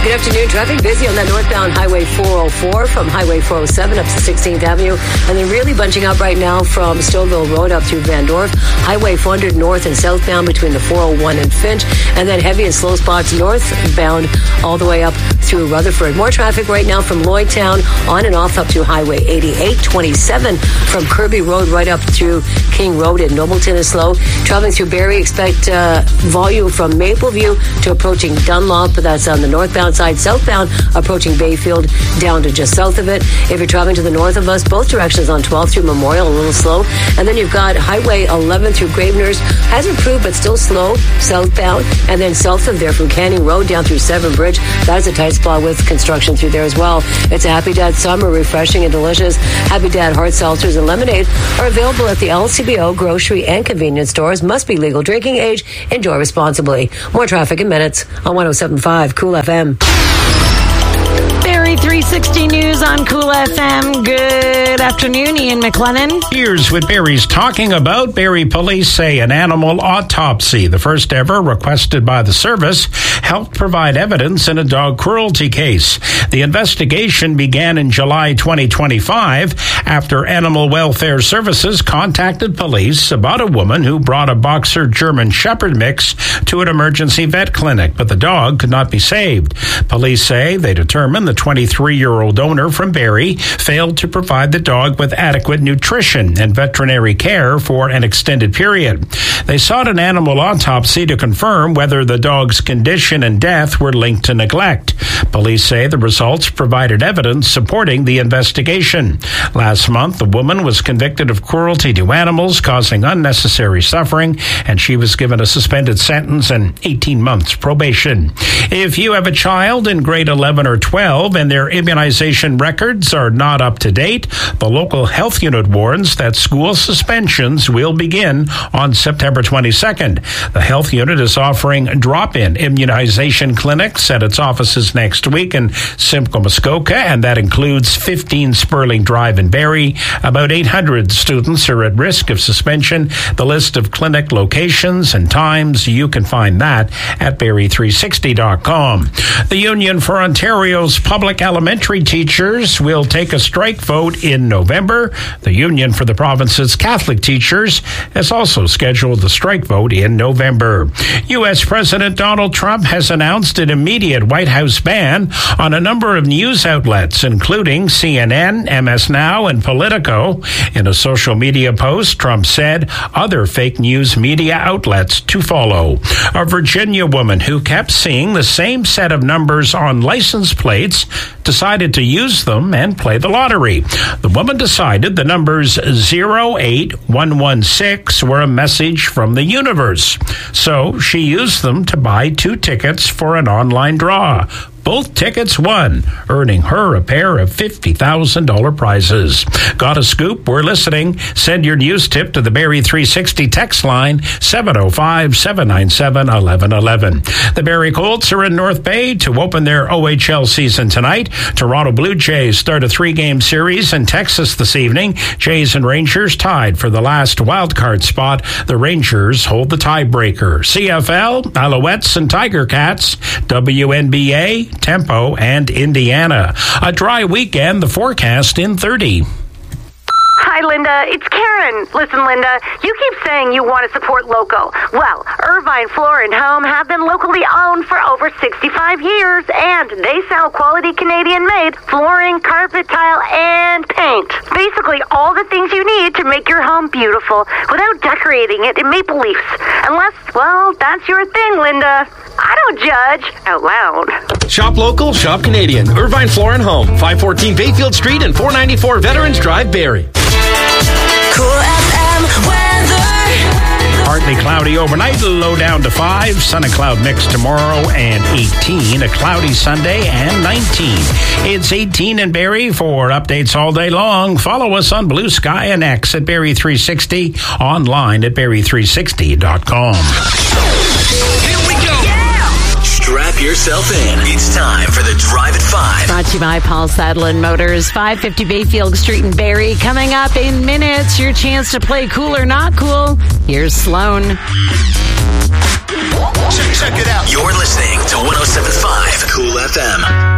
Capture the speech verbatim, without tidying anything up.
Good afternoon. Traffic busy on that northbound Highway four oh four from Highway four oh seven up to sixteenth Avenue. And then really bunching up right now from Stouffville Road up through Van Dorp. Highway four hundred north and southbound between the four oh one and Finch. And then heavy and slow spots northbound all the way up through Rutherford. More traffic right now from Lloydtown on and off up to Highway eighty-eight. twenty-seven from Kirby Road right up through King Road in Nobleton is slow. Traveling through Barrie, expect uh, volume from Mapleview to approaching Dunlop, but that's on the northbound side. Southbound approaching Bayfield down to just south of it. If you're traveling to the north of us, both directions on twelfth through Memorial, a little slow. And then you've got Highway eleven through Graveners. Has improved, but still slow southbound. And then south of there from Canning Road down through Severn Bridge. That's a tight spot with construction through there as well. It's a Happy Dad summer, refreshing and delicious. Happy Dad hard seltzers and lemonade are available at the L C B O grocery and convenience stores. Must be legal drinking age. Enjoy responsibly. More traffic in minutes on one oh seven point five Cool F M. Barrie three sixty News on Cool F M. Good afternoon, Ian McLennan. Here's what Barrie's talking about. Barrie police say an animal autopsy, the first ever requested by the service, helped provide evidence in a dog cruelty case. The investigation began in July twenty twenty-five after Animal Welfare Services contacted police about a woman who brought a Boxer German Shepherd mix to an emergency vet clinic, but the dog could not be saved. Police say they determined the twenty-three-year-old owner from Barrie failed to provide the dog with adequate nutrition and veterinary care for an extended period. They sought an animal autopsy to confirm whether the dog's condition and death were linked to neglect. Police say the results provided evidence supporting the investigation. Last month, the woman was convicted of cruelty to animals causing unnecessary suffering, and she was given a suspended sentence and eighteen months probation. If you have a child in grade eleven or twelve and their immunization records are not up to date, the local health unit warns that school suspensions will begin on September twenty-second. The health unit is offering drop-in immunization clinics at its offices next week in Simcoe, Muskoka, and that includes fifteen Sperling Drive in Barrie. About eight hundred students are at risk of suspension. The list of clinic locations and times, you can find that at Barrie three sixty dot com. The Union for Ontario's public elementary teachers will take a strike vote in November. The Union for the province's Catholic teachers has also scheduled the strike vote in November. U S President Donald Trump has announced an immediate White House ban on a number of news outlets, including C N N, M S Now, and Politico. In a social media post, Trump said other fake news media outlets to follow. A Virginia woman who kept seeing the same set of numbers on license plates decided to use them and play the lottery. The woman decided the numbers zero eight one one six were a message from the universe, so she used them to buy two tickets for an online draw. Both tickets won, earning her a pair of fifty thousand dollars prizes. Got a scoop? We're listening. Send your news tip to the Barrie three sixty text line, seven oh five, seven nine seven, one one one one. The Barrie Colts are in North Bay to open their O H L season tonight. Toronto Blue Jays start a three-game series in Texas this evening. Jays and Rangers tied for the last wildcard spot. The Rangers hold the tiebreaker. C F L, Alouettes and Tiger Cats, W N B A, Tempo, and Indiana. A dry weekend, the forecast in thirty. Hi, Linda. It's Karen. Listen, Linda, you keep saying you want to support local. Well, Irvine Floor and Home have been locally owned for over sixty-five years, and they sell quality Canadian-made flooring, carpet, tile, and paint. Basically, all the things you need to make your home beautiful without decorating it in maple leaves. Unless, well, that's your thing, Linda. I don't judge out loud. Shop local, shop Canadian. Irvine Floor and Home, five fourteen Bayfield Street and four ninety-four Veterans Drive, Barrie. Cool F M weather. Partly cloudy overnight, low down to five. Sun and cloud mix tomorrow and eighteen. A cloudy Sunday and nineteen. It's eighteen in Barrie. For updates all day long, follow us on Blue Sky and X at Barrie three sixty. Online at Barrie three sixty dot com. Here we go. Strap yourself in. It's time for the Drive at five. Brought to you by Paul Sadlin Motors, five fifty Bayfield Street in Barrie. Coming up in minutes, your chance to play Cool or Not Cool. Here's Sloan. Check, check it out. You're listening to one oh seven point five Cool F M.